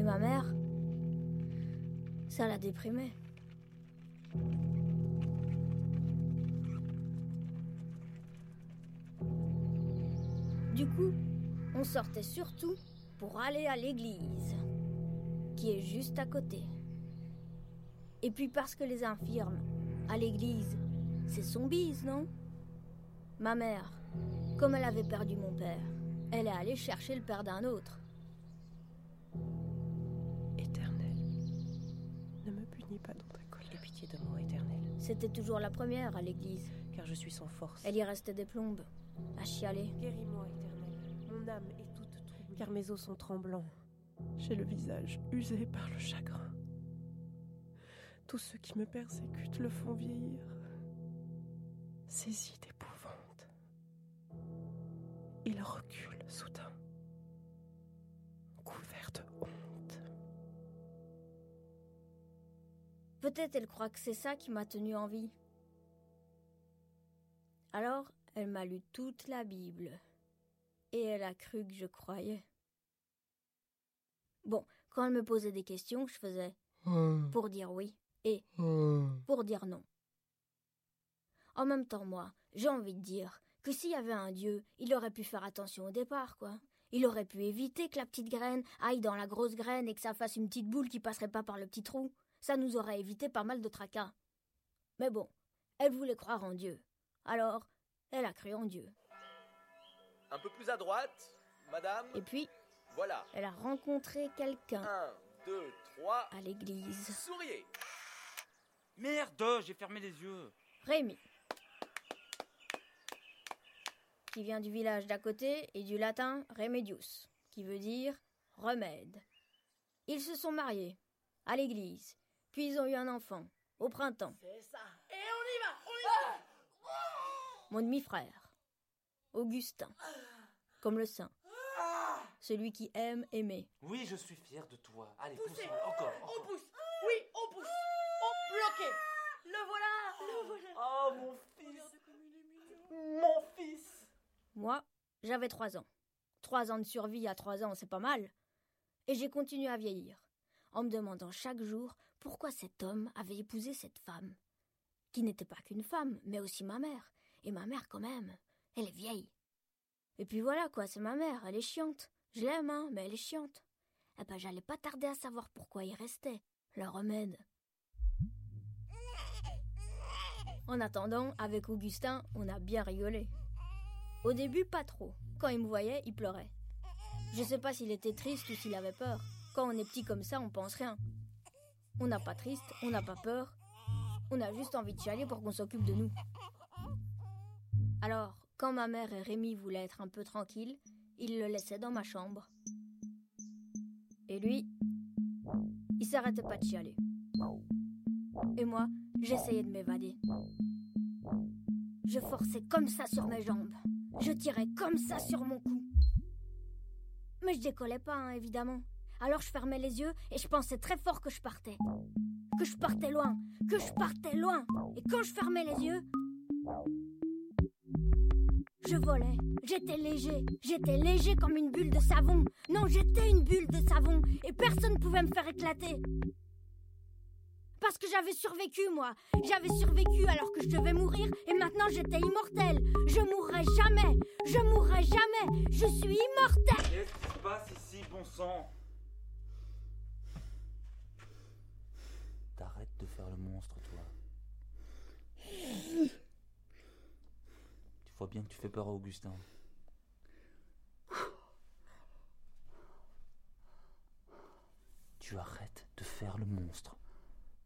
ma mère, ça la déprimait. Du coup, on sortait surtout pour aller à l'église, qui est juste à côté. Et puis parce que les infirmes, à l'église, c'est son bise, non? Ma mère, comme elle avait perdu mon père, elle est allée chercher le père d'un autre. Éternel, ne me punis pas dans ta colère. Aie pitié de moi, Éternel. C'était toujours la première à l'église. Car je suis sans force. Elle y restait des plombes, à chialer. Guéris-moi, Éternel. Mon âme est toute troublée. Car mes os sont tremblants. J'ai le visage usé par le chagrin. Tous ceux qui me persécutent le font vieillir. Saisi d'épouvante. Il recule soudain, couvert de honte. Peut-être elle croit que c'est ça qui m'a tenue en vie. Alors, elle m'a lu toute la Bible. Et elle a cru que je croyais. Bon, quand elle me posait des questions, je faisais pour dire oui et pour dire non. En même temps, moi, j'ai envie de dire que s'il y avait un Dieu, il aurait pu faire attention au départ, quoi. Il aurait pu éviter que la petite graine aille dans la grosse graine et que ça fasse une petite boule qui passerait pas par le petit trou. Ça nous aurait évité pas mal de tracas. Mais bon, elle voulait croire en Dieu. Alors, elle a cru en Dieu. Un peu plus à droite, madame. Et puis, voilà. Elle a rencontré quelqu'un. 1, 2, 3. À l'église. Souriez. Merde, j'ai fermé les yeux. Rémi. Qui vient du village d'à côté et du latin remedius, qui veut dire remède. Ils se sont mariés, à l'église, puis ils ont eu un enfant, au printemps. C'est ça. Et on y va. Mon demi-frère, Augustin, comme le saint, celui qui aime aimer. Oui, je suis fier de toi. Allez, poussez. pousse, encore. On pousse. Oui, on pousse. On bloqué. Le voilà. Oh, mon fils. Mon fils. Moi, j'avais 3 ans. 3 ans de survie à 3 ans, c'est pas mal. Et j'ai continué à vieillir, en me demandant chaque jour pourquoi cet homme avait épousé cette femme, qui n'était pas qu'une femme, mais aussi ma mère. Et ma mère, quand même, elle est vieille. Et puis voilà, quoi, c'est ma mère, elle est chiante. Je l'aime, hein, mais elle est chiante. Eh ben, j'allais pas tarder à savoir pourquoi il restait, le remède. En attendant, avec Augustin, on a bien rigolé. Au début, pas trop. Quand il me voyait, il pleurait. Je sais pas s'il était triste ou s'il avait peur. Quand on est petit comme ça, on pense rien. On n'a pas triste, on n'a pas peur. On a juste envie de chialer pour qu'on s'occupe de nous. Alors, quand ma mère et Rémi voulaient être un peu tranquilles, ils le laissaient dans ma chambre. Et lui, il s'arrêtait pas de chialer. Et moi, j'essayais de m'évader. Je forçais comme ça sur mes jambes. Je tirais comme ça sur mon cou. Mais je décollais pas, hein, évidemment. Alors je fermais les yeux et je pensais très fort que je partais. Que je partais loin. Que je partais loin. Et quand je fermais les yeux, je volais. J'étais léger. J'étais léger comme une bulle de savon. Non, j'étais une bulle de savon. Et personne ne pouvait me faire éclater. Parce que j'avais survécu, moi. J'avais survécu alors que je devais mourir. Et maintenant, j'étais immortelle. Je mourrai jamais. Je mourrai jamais. Je suis immortelle. Qu'est-ce qui se passe ici, bon sang? T'arrêtes de faire le monstre, toi. Tu vois bien que tu fais peur à Augustin. Tu arrêtes de faire le monstre.